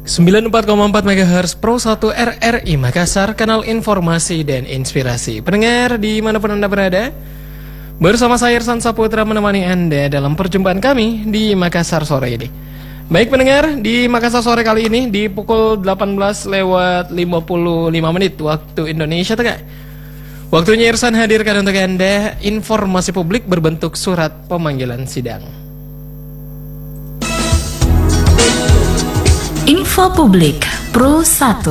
94,4 MHz Pro 1 RRI Makassar, kanal informasi dan inspirasi. Pendengar dimanapun Anda berada, bersama saya Irsan Saputra menemani Anda dalam perjumpaan kami di Makassar sore ini. Baik pendengar, di Makassar sore kali ini di pukul 18:55 waktu Indonesia Tengah. Waktunya Irsan hadirkan untuk Anda informasi publik berbentuk surat pemanggilan sidang. Info Publik Pro 1.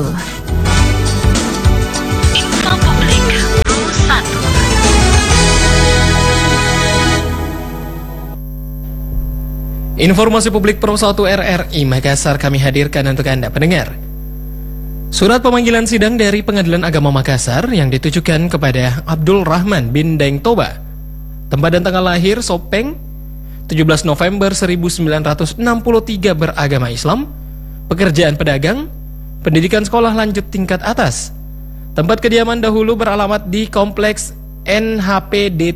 Info Publik Pro 1. Informasi Publik Pro 1 RRI Makassar kami hadirkan untuk Anda pendengar. Surat pemanggilan sidang dari Pengadilan Agama Makassar yang ditujukan kepada Abdul Rahman bin Daeng Toba. Tempat dan tanggal lahir Sopeng 17 November 1963, beragama Islam. Pekerjaan pedagang, pendidikan sekolah lanjut tingkat atas. Tempat kediaman dahulu beralamat di Kompleks NHPD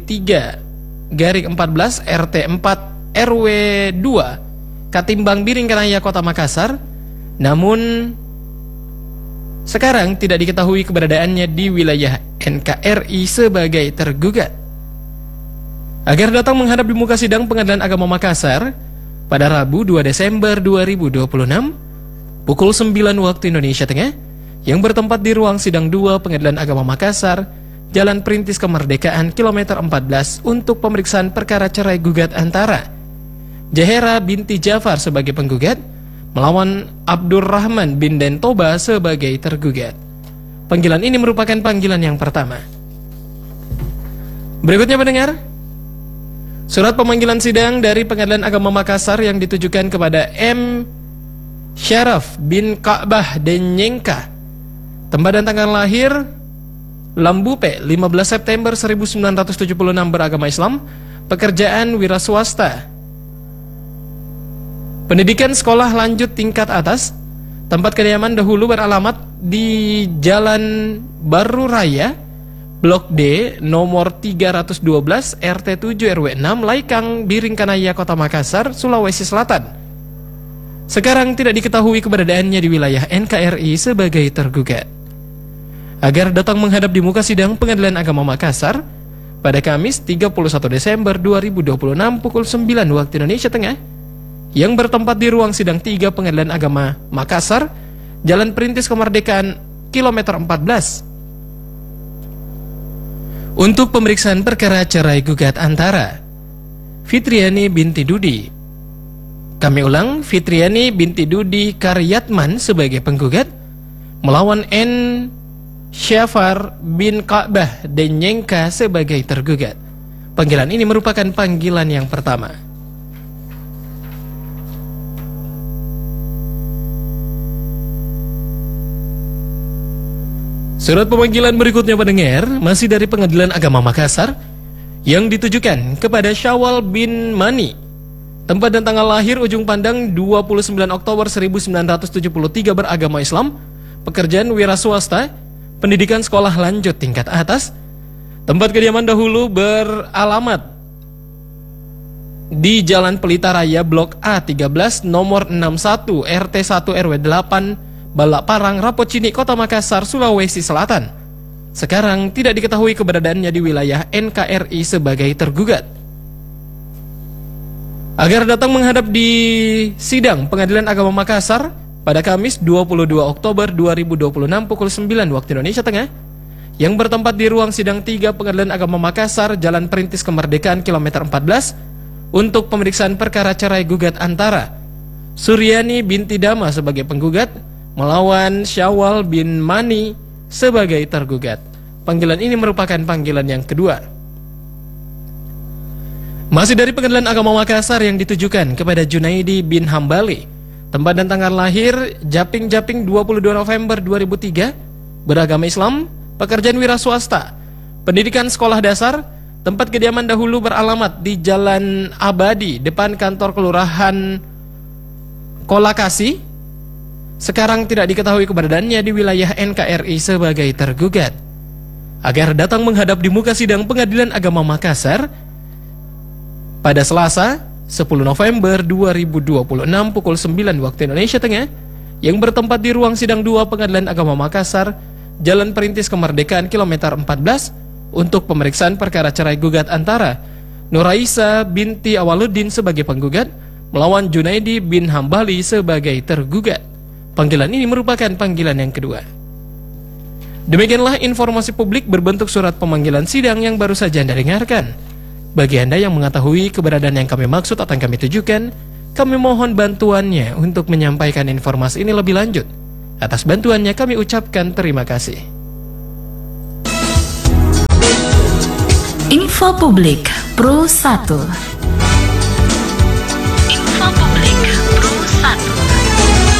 3/14 RT 4 RW 2 Katimbang Biringkanaya Kota Makassar. Namun sekarang tidak diketahui keberadaannya di wilayah NKRI sebagai tergugat. Agar datang menghadap di muka sidang Pengadilan Agama Makassar pada Rabu 2 Desember 2026 pukul 9 waktu Indonesia Tengah, yang bertempat di ruang sidang 2 Pengadilan Agama Makassar, Jalan Perintis Kemerdekaan kilometer 14 untuk pemeriksaan perkara cerai gugat antara Jahera binti Jafar sebagai penggugat melawan Abdul Rahman bin Daeng Toba sebagai tergugat. Panggilan ini merupakan panggilan yang pertama. Berikutnya pendengar, surat pemanggilan sidang dari Pengadilan Agama Makassar yang ditujukan kepada M. Syaraf bin Ka'bah Denyengka. Tempat dan tanggal lahir Lambupe 15 September 1976, beragama Islam. Pekerjaan wira swasta. Pendidikan sekolah lanjut tingkat atas. Tempat kediaman dahulu beralamat di Jalan Baru Raya Blok D nomor 312 RT 7 RW 6 Laikang Biringkanaya Kota Makassar, Sulawesi Selatan. Sekarang tidak diketahui keberadaannya di wilayah NKRI sebagai tergugat. Agar datang menghadap di muka sidang Pengadilan Agama Makassar pada Kamis 31 Desember 2026 pukul 9 waktu Indonesia Tengah, yang bertempat di ruang sidang 3 Pengadilan Agama Makassar, Jalan Perintis Kemerdekaan kilometer 14. Untuk pemeriksaan perkara cerai gugat antara Fitriani binti Dudi, kami ulang, Fitriani binti Dudi Karyatman sebagai penggugat melawan N. Syafar bin Ka'bah Denyengka sebagai tergugat. Panggilan ini merupakan panggilan yang pertama. Surat pemanggilan berikutnya pendengar masih dari Pengadilan Agama Makassar yang ditujukan kepada Syawal bin Mani. Tempat dan tanggal lahir Ujung Pandang 29 Oktober 1973, beragama Islam. Pekerjaan wira swasta, pendidikan sekolah lanjut tingkat atas. Tempat kediaman dahulu beralamat di Jalan Pelita Raya Blok A 13 nomor 61 RT 1 RW 8 Balak Parang, Rapocini, Kota Makassar, Sulawesi Selatan. Sekarang tidak diketahui keberadaannya di wilayah NKRI sebagai tergugat. Agar datang menghadap di sidang Pengadilan Agama Makassar pada Kamis 22 Oktober 2026 pukul 9 waktu Indonesia Tengah, yang bertempat di ruang sidang 3 Pengadilan Agama Makassar, Jalan Perintis Kemerdekaan kilometer 14 untuk pemeriksaan perkara cerai gugat antara Suryani binti Dama sebagai penggugat melawan Syawal bin Mani sebagai tergugat. Panggilan ini merupakan panggilan yang kedua. Masih dari Pengadilan Agama Makassar yang ditujukan kepada Junaidi bin Hambali. Tempat dan tanggal lahir Japing 22 November 2003, beragama Islam. Pekerjaan wira swasta, pendidikan sekolah dasar. Tempat kediaman dahulu beralamat di Jalan Abadi depan kantor kelurahan Kolakasi. Sekarang tidak diketahui keberadaannya di wilayah NKRI sebagai tergugat. Agar datang menghadap di muka sidang Pengadilan Agama Makassar pada Selasa 10 November 2026 pukul 9 waktu Indonesia Tengah, yang bertempat di ruang sidang 2 Pengadilan Agama Makassar, Jalan Perintis Kemerdekaan kilometer 14 untuk pemeriksaan perkara cerai gugat antara Nuraisa binti Awaluddin sebagai penggugat melawan Junaidi bin Hambali sebagai tergugat. Panggilan ini merupakan panggilan yang kedua. Demikianlah informasi publik berbentuk surat pemanggilan sidang yang baru saja Anda dengarkan. Bagi Anda yang mengetahui keberadaan yang kami maksud atau yang kami tujukan, kami mohon bantuannya untuk menyampaikan informasi ini lebih lanjut. Atas bantuannya kami ucapkan terima kasih. Info Publik Pro 1. Info Publik Pro 1.